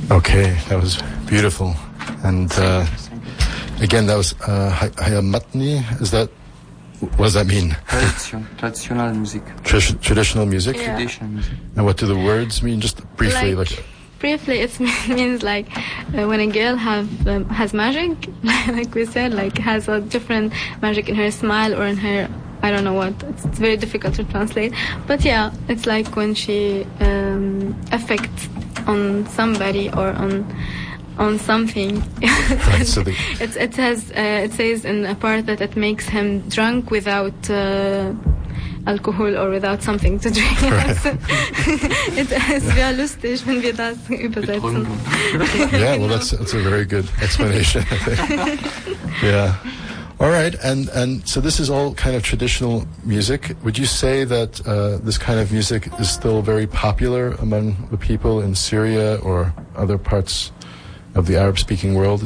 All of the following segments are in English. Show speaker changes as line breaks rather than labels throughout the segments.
Okay, that was beautiful. And again, that was Hayamatni. What does that mean?
Traditional music.
Traditional music?
Yeah.
Traditional music.
And what do the words mean? Just briefly.
Briefly, it means like when a girl has magic, like we said, like has a different magic in her smile or in her, I don't know what. It's very difficult to translate. But yeah, it's like when she affects on somebody or on something.
Right, so
it says in a part that it makes him drunk without alcohol or without something to drink.
Right.
Es wäre lustig, wenn wir das übersetzen.
Yeah, well, that's a very good explanation, I think. Yeah. All right, and so this is all kind of traditional music. Would you say that this kind of music is still very popular among the people in Syria or other parts of the Arab-speaking world?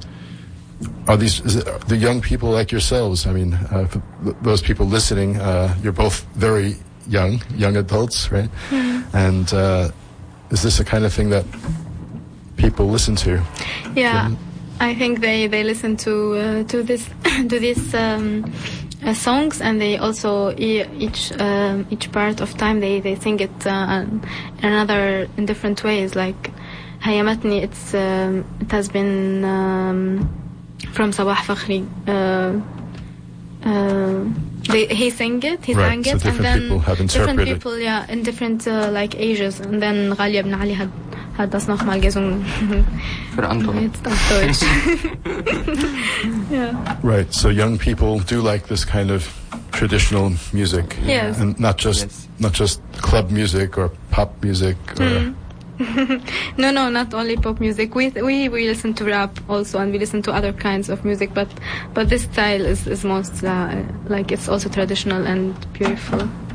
Is it the young people like yourselves? I mean, for those people listening, you're both very young adults, right?
Mm-hmm.
And is this a kind of thing that people listen to?
Yeah, I think they listen to these songs, and they also each part of time they sing it in different ways. Like Hayamatni, it has been from Sabah Fakhri. He sang it,
Right, so
and
different
then
people have interpreted.
different people, yeah, in different like ages. And then Ghalia ibn Ali hat das nochmal gesungen.
Für andere.
Jetzt auf Deutsch. Yeah.
Right, so young people do like this kind of traditional music.
Yes.
And not just club music or pop music or
No, not only pop music. We listen to rap also, and we listen to other kinds of music. But this style is most like it's also traditional and beautiful.